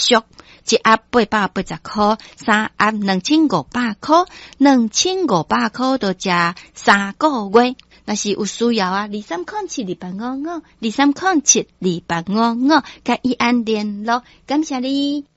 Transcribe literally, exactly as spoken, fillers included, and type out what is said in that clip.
俗，一盒八百八十块，三盒两千五百块，两千五百块就食三个月。若是有需要啊，二三空七二八五五，二三空七二八五五，甲伊安联络，感谢你。